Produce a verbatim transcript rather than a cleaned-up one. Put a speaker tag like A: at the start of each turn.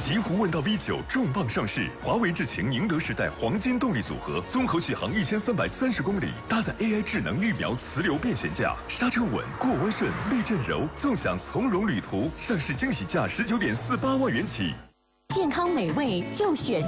A: 极狐问道 V 九重磅上市，华为智擎宁德时代黄金动力组合，综合续航一千三百三十公里，搭载 A I 智能预瞄磁流变悬架，刹车稳，过弯顺，避震柔，纵享从容旅途。上市惊喜价十九点四八万元起。
B: 健康美味就选